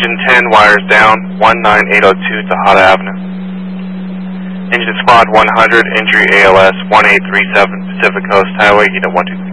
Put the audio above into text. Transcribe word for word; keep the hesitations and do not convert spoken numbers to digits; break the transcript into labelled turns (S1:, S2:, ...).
S1: Engine ten, wires down, one nine eight oh two Tejada Avenue. Engine Squad one hundred, entry A L S one eight three seven, Pacific Coast Highway, unit one two three.